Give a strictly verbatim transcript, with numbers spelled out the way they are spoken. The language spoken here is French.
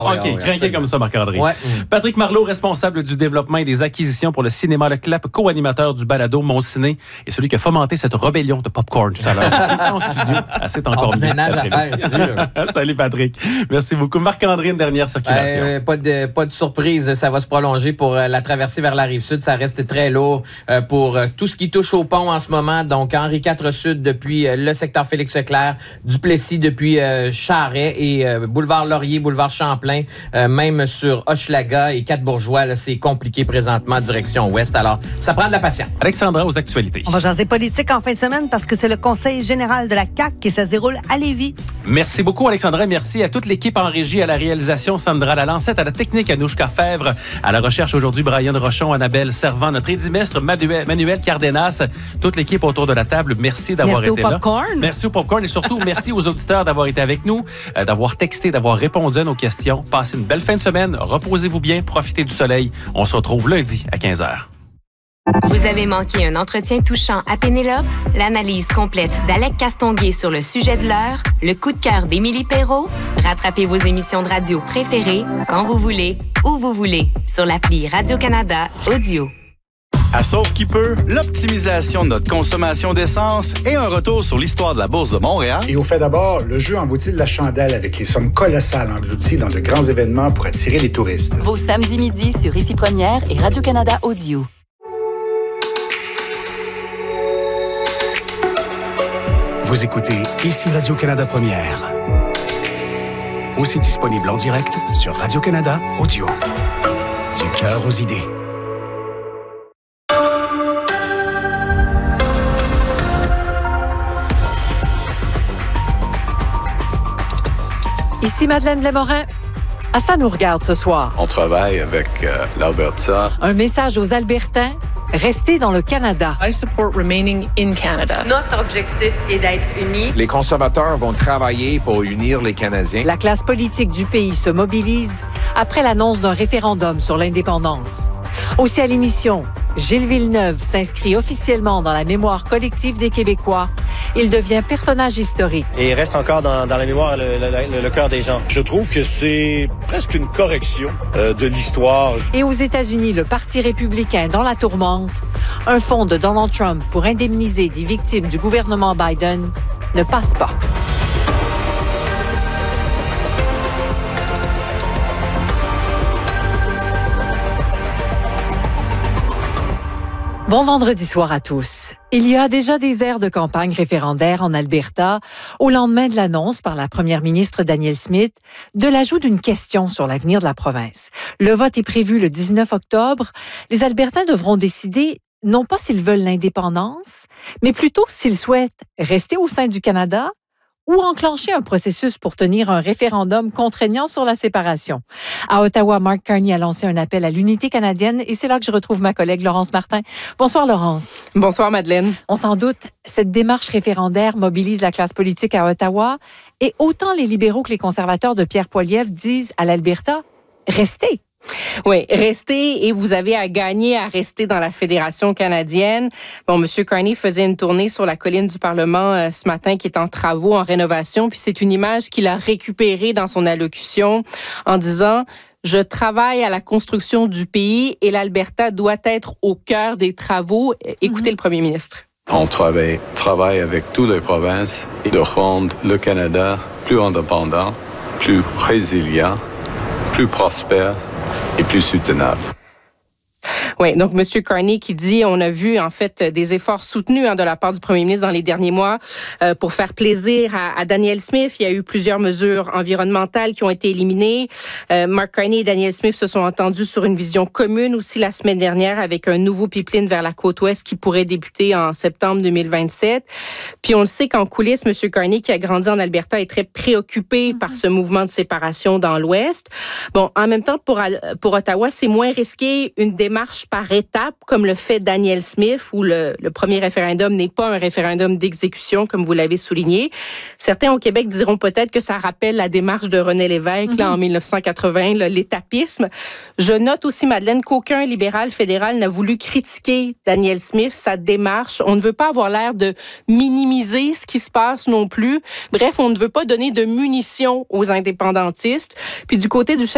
OK, oui, craqué comme ça, Marc-André. Ouais. Patrick Marleau, responsable du développement et des acquisitions pour le cinéma Le Clap, co-animateur du balado Mon Ciné, et celui qui a fomenté cette rébellion de popcorn tout à l'heure. C'est en studio. Ah, c'est encore du mieux. ménage à faire, c'est sûr. Salut, Patrick. Merci beaucoup. Marc-André, une dernière circulation. Euh, pas, de, pas de surprise, ça va se prolonger pour euh, la traversée vers la Rive-Sud. Ça reste très lourd euh, pour euh, tout ce qui touche au pont en ce moment. Donc, Henri quatre Sud depuis euh, le secteur Félix-Leclerc, Duplessis depuis euh, Charest et euh, boulevard Laurier, boulevard Champlain, euh, même sur Hochelaga et Quatre-Bourgeois. Là, c'est compliqué présentement, direction ouest. Alors, ça prend de la patience. Alexandra, aux actualités. On va jaser politique en fin de semaine parce que c'est le conseil général de la C A Q et ça se déroule à Lévis. Merci beaucoup, Alexandra. Merci à toute l'équipe en régie, à la réalisation, Sandra Lalancette, à la technique, Anouchka Fèvre, à la recherche aujourd'hui, Brian Rochon, Annabelle Servant, notre édimestre Manuel, Manuel Cardenas, toute l'équipe autour de la table. Merci d'avoir merci été au là. popcorn. Merci au popcorn et surtout, merci aux auditeurs d'avoir été avec nous, euh, d'avoir texté, d'avoir répondu à nos questions. Passez une belle fin de semaine. Reposez-vous bien, profitez du soleil. On se retrouve lundi à quinze heures. Vous avez manqué un entretien touchant à Pénélope? L'analyse complète d'Alec Castonguay sur le sujet de l'heure? Le coup de cœur d'Émilie Perrault? Rattrapez vos émissions de radio préférées quand vous voulez, où vous voulez, sur l'appli Radio-Canada Audio. À Sauve qui peut, l'optimisation de notre consommation d'essence et un retour sur l'histoire de la Bourse de Montréal. Et au fait d'abord, le jeu emboutit de la chandelle avec les sommes colossales englouties dans de grands événements pour attirer les touristes. Vos samedis midi sur Ici Première et Radio-Canada Audio. Vous écoutez Ici Radio-Canada Première. Aussi disponible en direct sur Radio-Canada Audio. Du cœur aux idées. Ici Madeleine Lemorin. Ah, ça nous regarde ce soir. On travaille avec euh, l'Alberta. Un message aux Albertains. Restez dans le Canada. I support remaining in Canada. Notre objectif est d'être unis. Les conservateurs vont travailler pour unir les Canadiens. La classe politique du pays se mobilise après l'annonce d'un référendum sur l'indépendance. Aussi à l'émission, Gilles Villeneuve s'inscrit officiellement dans la mémoire collective des Québécois. Il devient personnage historique. Et il reste encore dans, dans la mémoire, le, le, le cœur des gens. Je trouve que c'est presque une correction euh, de l'histoire. Et aux États-Unis, le Parti républicain dans la tourmente, un fonds de Donald Trump pour indemniser des victimes du gouvernement Biden ne passe pas. Bon vendredi soir à tous. Il y a déjà des airs de campagne référendaire en Alberta au lendemain de l'annonce par la première ministre Danielle Smith de l'ajout d'une question sur l'avenir de la province. Le vote est prévu le dix-neuf octobre. Les Albertains devront décider non pas s'ils veulent l'indépendance, mais plutôt s'ils souhaitent rester au sein du Canada ou enclencher un processus pour tenir un référendum contraignant sur la séparation. À Ottawa, Mark Carney a lancé un appel à l'unité canadienne et c'est là que je retrouve ma collègue Laurence Martin. Bonsoir Laurence. Bonsoir Madeleine. On s'en doute, cette démarche référendaire mobilise la classe politique à Ottawa et autant les libéraux que les conservateurs de Pierre Poilievre disent à l'Alberta, restez. Oui, restez et vous avez à gagner à rester dans la Fédération canadienne. Bon, M. Carney faisait une tournée sur la colline du Parlement euh, ce matin qui est en travaux, en rénovation, puis c'est une image qu'il a récupérée dans son allocution en disant « Je travaille à la construction du pays et l'Alberta doit être au cœur des travaux. » Écoutez mm-hmm. le premier ministre. On travaille, travaille avec toutes les provinces de rendre le Canada plus indépendant, plus résilient, plus prospère et plus soutenable. Oui, donc M. Carney qui dit, on a vu en fait des efforts soutenus hein, de la part du premier ministre dans les derniers mois euh, pour faire plaisir à, à Danielle Smith. Il y a eu plusieurs mesures environnementales qui ont été éliminées. Euh, Mark Carney et Danielle Smith se sont entendus sur une vision commune aussi la semaine dernière avec un nouveau pipeline vers la côte ouest qui pourrait débuter en septembre deux mille vingt-sept. Puis on le sait qu'en coulisses, M. Carney qui a grandi en Alberta est très préoccupé mm-hmm. par ce mouvement de séparation dans l'ouest. Bon, en même temps, pour, pour Ottawa, c'est moins risqué une démarche par étapes, comme le fait Danielle Smith, où le, le premier référendum n'est pas un référendum d'exécution, comme vous l'avez souligné. Certains au Québec diront peut-être que ça rappelle la démarche de René Lévesque, mm-hmm. là, en dix-neuf cent quatre-vingts, là, l'étapisme. Je note aussi, Madeleine, qu'aucun libéral fédéral n'a voulu critiquer Danielle Smith, sa démarche. On ne veut pas avoir l'air de minimiser ce qui se passe non plus. Bref, on ne veut pas donner de munitions aux indépendantistes. Puis du côté du chef